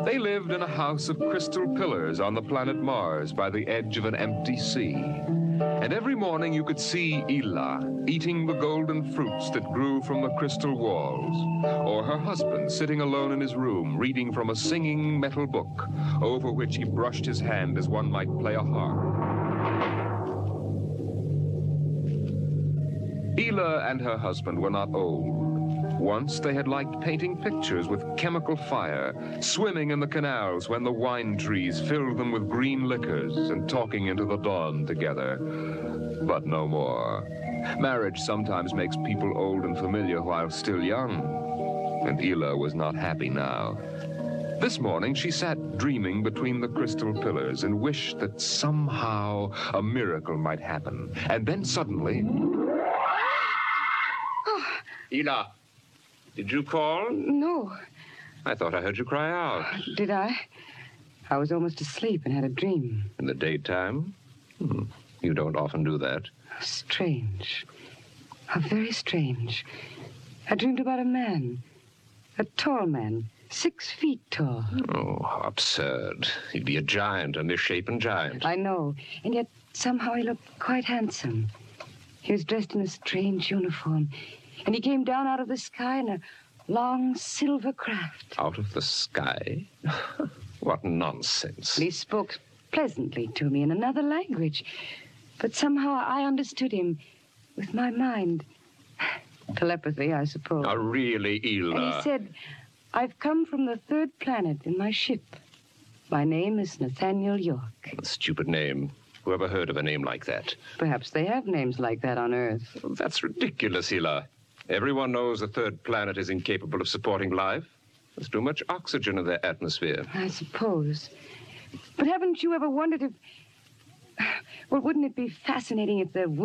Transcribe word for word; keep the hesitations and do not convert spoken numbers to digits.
They lived in a house of crystal pillars on the planet Mars by the edge of an empty sea. And every morning you could see Ila eating the golden fruits that grew from the crystal walls, or her husband sitting alone in his room reading from a singing metal book over which he brushed his hand as one might play a harp. Ila and her husband were not old. Once they had liked painting pictures with chemical fire, swimming in the canals when the wine trees filled them with green liquors, and talking into the dawn together. But no more. Marriage sometimes makes people old and familiar while still young, and Ila was not happy now. This morning she sat dreaming between the crystal pillars and wished that somehow a miracle might happen. And then suddenly... Ila, did you call? No. I thought I heard you cry out. Did I? I was almost asleep and had a dream. In the daytime? Hmm. You don't often do that. Strange. How very strange. I dreamed about a man. A tall man. Six feet tall. Oh, how absurd. He'd be a giant, a misshapen giant. I know. And yet somehow he looked quite handsome. He was dressed in a strange uniform. And he came down out of the sky in a long silver craft. Out of the sky? What nonsense. He spoke pleasantly to me in another language. But somehow I understood him with my mind. Telepathy, I suppose. Oh, really, Ila? And he said, I've come from the third planet in my ship. My name is Nathaniel York. A stupid name. Who ever heard of a name like that? Perhaps they have names like that on Earth. That's ridiculous, Ila. Everyone knows the third planet is incapable of supporting life. There's too much oxygen in their atmosphere. I suppose. But haven't you ever wondered if... Well, wouldn't it be fascinating if there were...